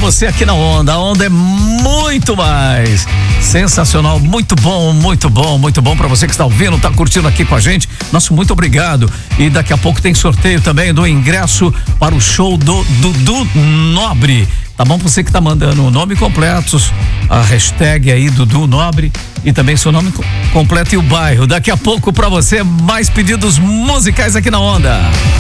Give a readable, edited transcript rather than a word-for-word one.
você aqui na Onda. A Onda é muito mais. Sensacional, muito bom, muito bom, muito bom pra você que está ouvindo, tá curtindo aqui com a gente. Nosso muito obrigado. E daqui a pouco tem sorteio também do ingresso para o show do Dudu Nobre. Tá bom? Você que tá mandando o nome completo, a hashtag aí Dudu Nobre e também seu nome completo e o bairro. Daqui a pouco pra você mais pedidos musicais aqui na Onda.